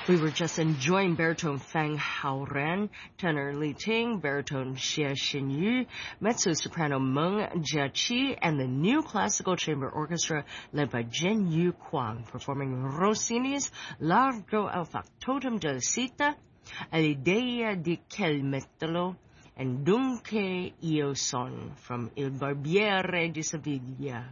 We were just enjoying baritone Fang Haoran, tenor Li Ting, baritone Xie Xinyu, mezzo-soprano Meng Jiaqi, and the new classical chamber orchestra led by Jin Yu Kwang, performing Rossini's Largo al Factotum della Città, L'idea di quel metterlo, and Dunque io son from Il Barbiere di Sevilla.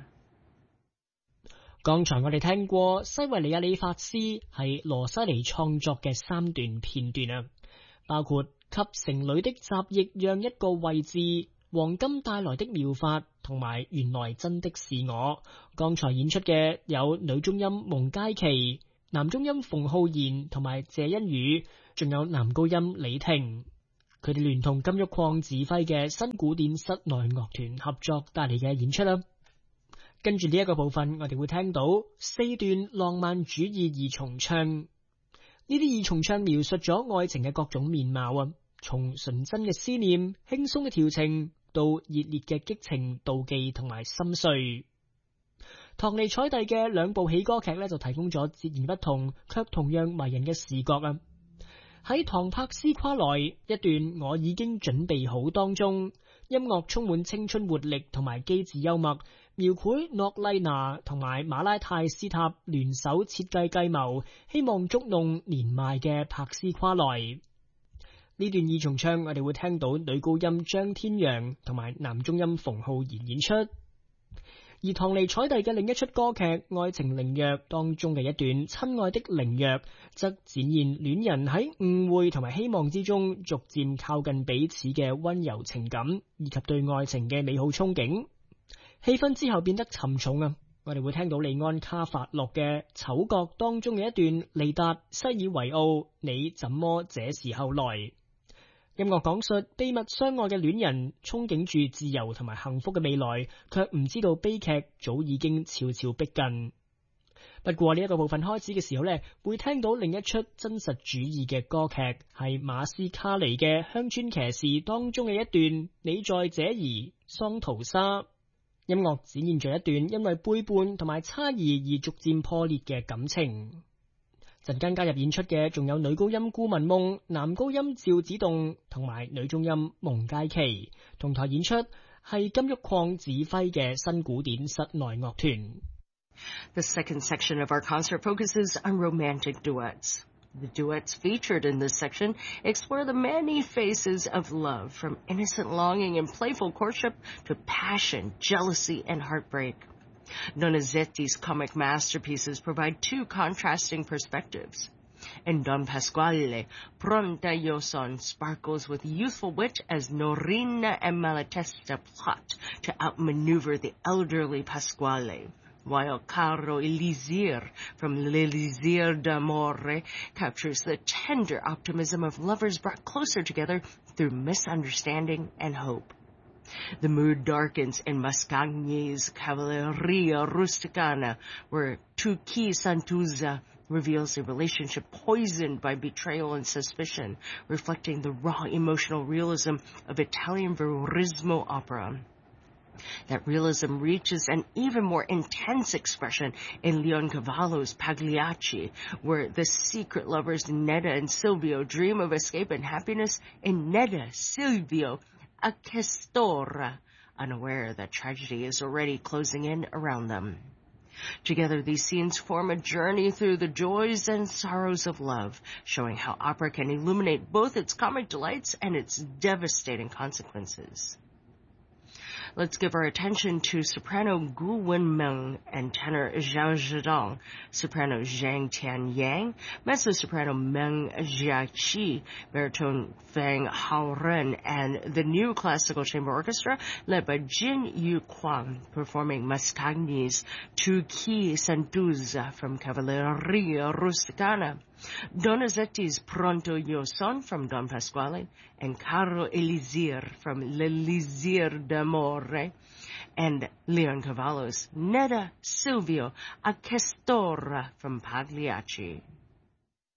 剛才我哋聽過西維尼亞理髮師係羅西尼創作嘅3段片段啊，包括給城裏的雜役讓一個位置、黃金帶來的妙法同埋原來真的是我。剛才演出嘅有女中音蒙佳琪、男中音馮浩然同埋謝欣宇，仲有男高音李婷。佢哋聯同金玉礦指揮嘅新古典室內樂團合作帶嚟嘅演出啦。跟住呢一個部分，我哋會聽到4段浪漫主義二重唱。呢啲二重唱描述咗愛情嘅各種面貌啊，從純真嘅思念、輕鬆嘅調情，到熱烈嘅激情、妒忌同埋心碎。唐尼采蒂嘅2部喜歌劇咧，就提供咗截然不同卻同樣迷人嘅視覺啊。喺唐柏斯跨來一段我已經準備好當中，音樂充滿青春活力同埋機智幽默，描繪諾麗娜同埋馬拉泰斯塔聯手設計計謀，希望捉弄年邁嘅柏斯跨來。呢段二重唱我哋會聽到女高音張天陽同埋男中音馮浩然演出。而唐尼采蒂嘅另一出歌劇《愛情靈藥》當中嘅一段親愛的靈藥，則展現戀人喺誤會同埋希望之中逐漸靠近彼此嘅溫柔情感，以及對愛情嘅美好憧憬。氣氛之後變得沉重啊！我哋會聽到利安卡法洛嘅《丑角》當中嘅一段利達西爾維奧，你怎麼這時候來？音樂講述秘密相愛嘅戀人憧憬住自由同埋幸福嘅未來，卻唔知道悲劇早已經悄悄逼近。不過呢一個部分開始嘅時候呢，會聽到另一出真實主義嘅歌劇，係馬斯卡尼嘅《鄉村騎士》當中嘅一段你在這兒桑圖沙。音樂展現咗一段因為背叛同埋差異而逐漸破裂嘅感情。陣間加入演出嘅仲有女高音顧文夢、男高音趙子棟同埋女中音蒙佳琪。同台演出係金玉礦指揮嘅新古典室內樂團。 The second section of our concert focuses on romantic duets. The duets featured in this section explore the many faces of love, from innocent longing and playful courtship to passion, jealousy, and heartbreak. Donizetti's comic masterpieces provide 2 contrasting perspectives. In Don Pasquale, Pronta io son sparkles with youthful wit as Norina and Malatesta plot to outmaneuver the elderly Pasquale, while Caro Elisir from L'Elisir d'Amore captures the tender optimism of lovers brought closer together through misunderstanding and hope. The mood darkens in Mascagni's Cavalleria Rusticana, where Tucci Santuzza reveals a relationship poisoned by betrayal and suspicion, reflecting the raw emotional realism of Italian Verismo opera. That realism reaches an even more intense expression in Leoncavallo's Pagliacci, where the secret lovers Nedda and Silvio dream of escape and happiness in Nedda, Silvio, a Questora, unaware that tragedy is already closing in around them. Together, these scenes form a journey through the joys and sorrows of love, showing how opera can illuminate both its comic delights and its devastating consequences. Let's give our attention to soprano Gu Wenmeng and tenor Zhao Zhidong, soprano Zhang Tianyang, mezzo-soprano Meng Jiaqi, baritone Fang Haoren, and the new classical chamber orchestra led by Jin Yu Kwang, performing Mascagni's Tucci Santuzza from Cavalleria Rusticana, Donizetti's Pronto io son from Don Pasquale, and Caro Elisir from L'Elisir d'Amore, and Leoncavallo's Nedda, Silvio, a Questora from Pagliacci.